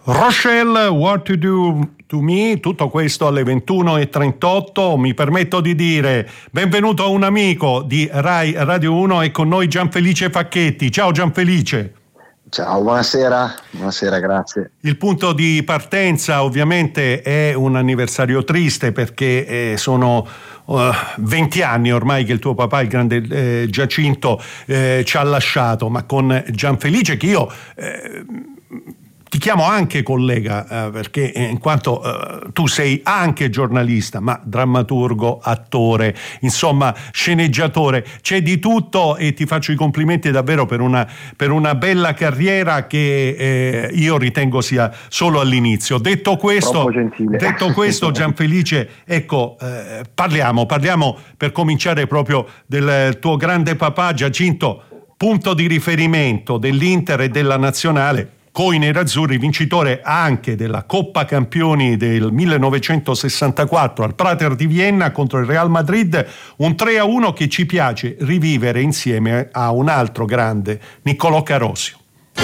Rochelle, What to Do to Me, tutto questo alle 21:38. Mi permetto di dire benvenuto a un amico di Rai Radio 1, e con noi Gianfelice Facchetti. Ciao Gianfelice. Ciao, buonasera, grazie. Il punto di partenza ovviamente è un anniversario triste, perché sono 20 anni ormai che il tuo papà, il grande Giacinto, ci ha lasciato, ma con Gianfelice, che io ti chiamo anche collega, perché in quanto tu sei anche giornalista, ma drammaturgo, attore, insomma sceneggiatore, c'è di tutto, e ti faccio i complimenti davvero per una bella carriera che io ritengo sia solo all'inizio. Detto questo, Gianfelice, ecco, parliamo per cominciare proprio del tuo grande papà Giacinto, punto di riferimento dell'Inter e della Nazionale, coi nerazzurri, vincitore anche della Coppa Campioni del 1964 al Prater di Vienna contro il Real Madrid, un 3-1 che ci piace rivivere insieme a un altro grande, Niccolò Carosio.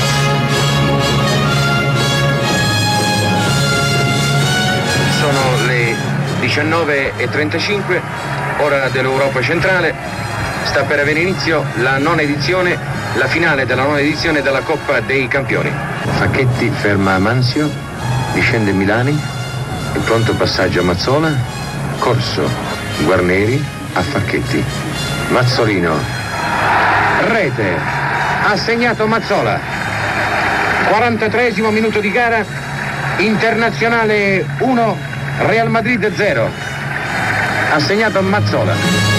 Sono le 19:35, ora dell'Europa centrale. Sta per avere inizio la finale della nona edizione della Coppa dei Campioni. Facchetti ferma Manzio, discende Milani, è pronto passaggio a Mazzola, corso Guarneri a Facchetti. Mazzolino, rete, ha segnato Mazzola. 43esimo minuto di gara, Internazionale 1, Real Madrid 0. Ha segnato Mazzola.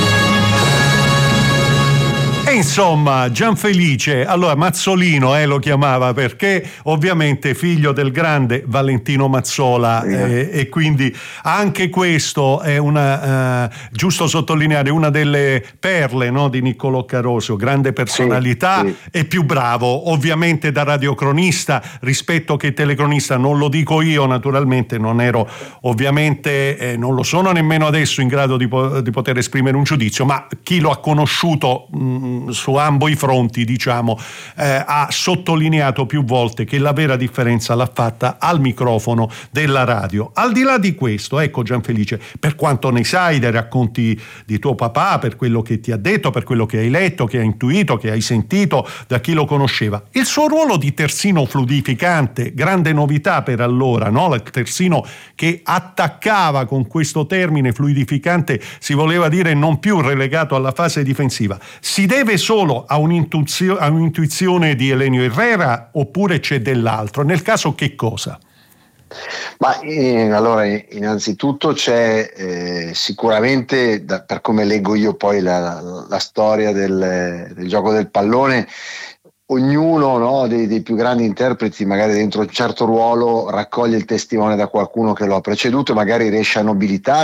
E insomma, Gianfelice, allora Mazzolino lo chiamava, perché ovviamente figlio del grande Valentino Mazzola, e quindi anche questo è giusto sottolineare, una delle perle, no, di Niccolò Carosio, grande personalità, e più bravo ovviamente da radiocronista rispetto che telecronista. Non lo dico io, naturalmente non ero ovviamente, non lo sono nemmeno adesso in grado di poter esprimere un giudizio, ma chi lo ha conosciuto su ambo i fronti, diciamo, ha sottolineato più volte che la vera differenza l'ha fatta al microfono della radio. Al di là di questo, ecco Gianfelice, per quanto ne sai dai racconti di tuo papà, per quello che ti ha detto, per quello che hai letto, che hai intuito, che hai sentito da chi lo conosceva, il suo ruolo di terzino fluidificante, grande novità per allora, no? Il terzino che attaccava, con questo termine fluidificante si voleva dire non più relegato alla fase difensiva, si deve solo a un'intuizione di Elenio Herrera, oppure c'è dell'altro? Nel caso, che cosa? Ma allora, innanzitutto c'è sicuramente, per come leggo io poi la storia del gioco del pallone, ognuno, no, dei più grandi interpreti, magari dentro un certo ruolo, raccoglie il testimone da qualcuno che lo ha preceduto e magari riesce a nobilitare